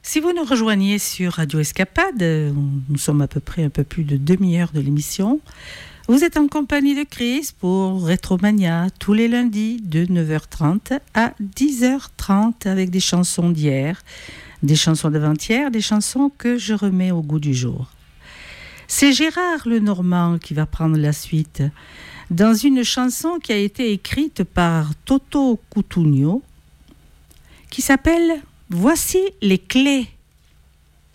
Si vous nous rejoignez sur Radio Escapade, nous sommes à peu près un peu plus de demi-heure de l'émission. Vous êtes en compagnie de Chris pour Retromania tous les lundis de 9h30 à 10h30 avec des chansons d'hier, des chansons d'avant-hier, des chansons que je remets au goût du jour. C'est Gérard Lenormand qui va prendre la suite dans une chanson qui a été écrite par Toto Cutugno qui s'appelle « Voici les clés ».